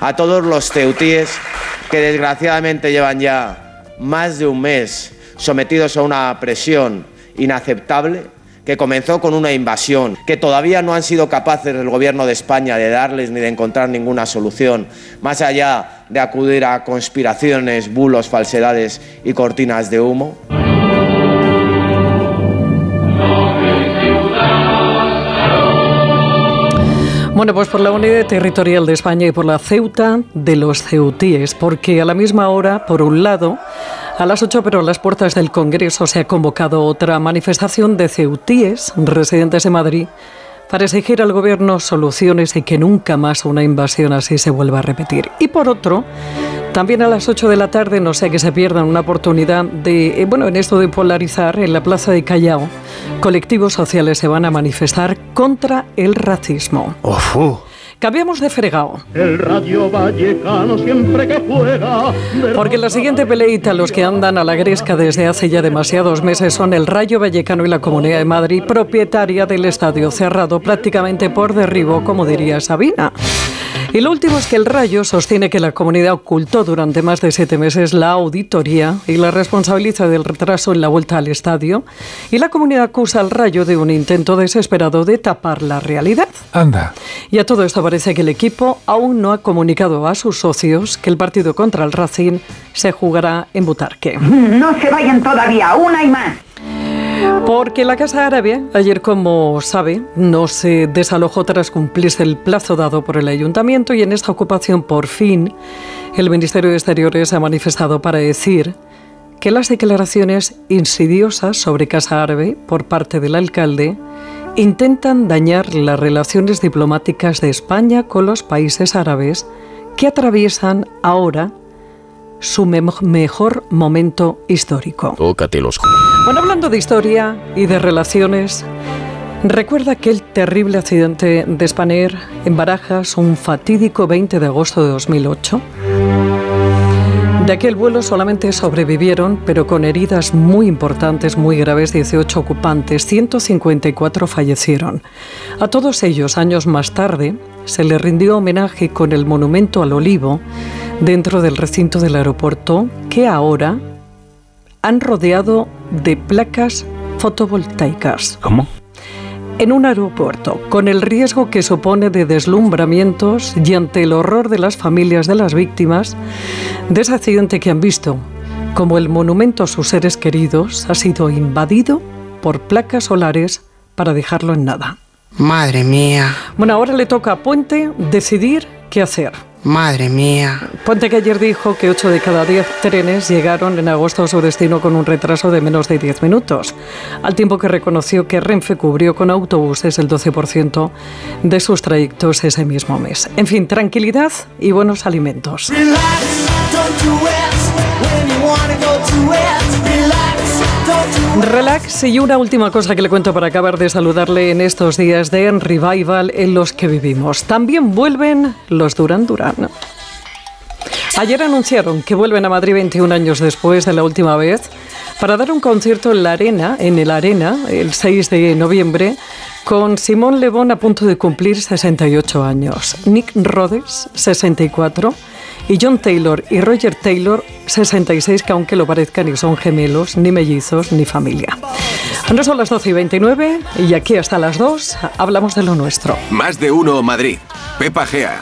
a todos los ceutíes que desgraciadamente llevan ya más de un mes sometidos a una presión inaceptable, que comenzó con una invasión, que todavía no han sido capaces el Gobierno de España de darles ni de encontrar ninguna solución, más allá de acudir a conspiraciones, bulos, falsedades y cortinas de humo. Bueno, pues por la Unidad Territorial de España y por la Ceuta de los ceutíes, porque a la misma hora, por un lado, a las 8, pero a las puertas del Congreso, se ha convocado otra manifestación de ceutíes residentes en Madrid para exigir al Gobierno soluciones y que nunca más una invasión así se vuelva a repetir. Y por otro, también a las 8 de la tarde, no sea que se pierdan una oportunidad de, en esto de polarizar, en la Plaza de Callao, colectivos sociales se van a manifestar contra el racismo. Cambiamos de fregado. El Rayo Vallecano siempre que juega. Porque la siguiente peleita, los que andan a la gresca desde hace ya demasiados meses, son el Rayo Vallecano y la Comunidad de Madrid, propietaria del estadio cerrado prácticamente por derribo, como diría Sabina. Y lo último es que el Rayo sostiene que la comunidad ocultó durante más de 7 meses la auditoría y la responsabiliza del retraso en la vuelta al estadio. Y la comunidad acusa al Rayo de un intento desesperado de tapar la realidad. Anda. Y a todo esto parece que el equipo aún no ha comunicado a sus socios que el partido contra el Racing se jugará en Butarque. No se vayan todavía, una y más. Porque la Casa Árabe, ayer, como sabe, no se desalojó tras cumplirse el plazo dado por el Ayuntamiento, y en esta ocupación, por fin, el Ministerio de Exteriores ha manifestado para decir que las declaraciones insidiosas sobre Casa Árabe por parte del alcalde intentan dañar las relaciones diplomáticas de España con los países árabes que atraviesan ahora su mejor momento histórico. Tócate los... Bueno, hablando de historia y de relaciones, recuerda aquel terrible accidente de Spanair en Barajas, un fatídico 20 de agosto de 2008. De aquel vuelo solamente sobrevivieron, pero con heridas muy importantes, muy graves, 18 ocupantes, 154 fallecieron. A todos ellos, años más tarde, se les rindió homenaje con el Monumento al Olivo dentro del recinto del aeropuerto, que ahora han rodeado de placas fotovoltaicas. ¿Cómo? En un aeropuerto, con el riesgo que supone de deslumbramientos y ante el horror de las familias de las víctimas de ese accidente que han visto, como el monumento a sus seres queridos ha sido invadido por placas solares para dejarlo en nada. Madre mía. Bueno, ahora le toca a Puente decidir qué hacer. Madre mía. Puente, que ayer dijo que 8 de cada 10 trenes llegaron en agosto a su destino con un retraso de menos de 10 minutos, al tiempo que reconoció que Renfe cubrió con autobuses el 12% de sus trayectos ese mismo mes. En fin, tranquilidad y buenos alimentos. Relax. Y una última cosa que le cuento para acabar de saludarle en estos días de revival en los que vivimos. También vuelven los Duran Duran. Ayer anunciaron que vuelven a Madrid 21 años después de la última vez para dar un concierto en el Arena, el 6 de noviembre, con Simón Le Bon a punto de cumplir 68 años, Nick Rhodes, 64, y John Taylor y Roger Taylor, 66, que aunque lo parezcan, ni son gemelos, ni mellizos, ni familia. Ahora son las 12:29 y aquí hasta las 2 hablamos de lo nuestro. Más de uno Madrid. Pepa Gea.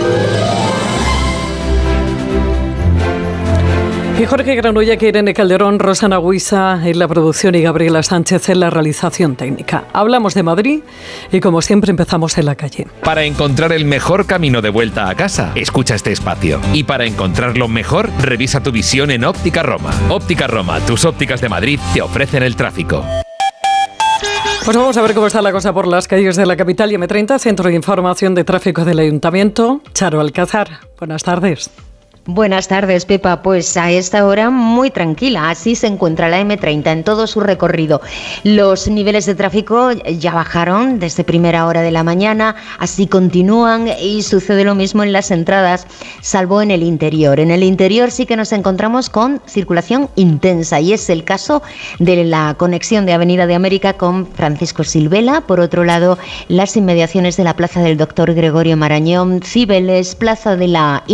Y Jorge Granulla, que Irene Calderón, Rosana Huiza en la producción y Gabriela Sánchez en la realización técnica. Hablamos de Madrid y, como siempre, empezamos en la calle. Para encontrar el mejor camino de vuelta a casa, escucha este espacio. Y para encontrarlo mejor, revisa tu visión en Óptica Roma. Óptica Roma, tus ópticas de Madrid te ofrecen el tráfico. Pues vamos a ver cómo está la cosa por las calles de la capital y M30, Centro de Información de Tráfico del Ayuntamiento. Charo Alcázar, buenas tardes. Buenas tardes, Pepa. Pues a esta hora muy tranquila. Así se encuentra la M30 en todo su recorrido. Los niveles de tráfico ya bajaron desde primera hora de la mañana, así continúan y sucede lo mismo en las entradas, salvo en el interior. En el interior sí que nos encontramos con circulación intensa y es el caso de la conexión de Avenida de América con Francisco Silvela. Por otro lado, las inmediaciones de la Plaza del Doctor Gregorio Marañón, Cibeles, Plaza de la